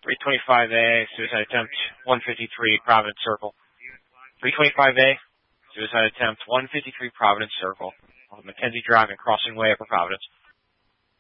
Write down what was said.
325A, suicide attempt, 153 Providence Circle. 325A, suicide attempt, 153 Providence Circle. Mackenzie Drive and Crossing Way, Upper Providence.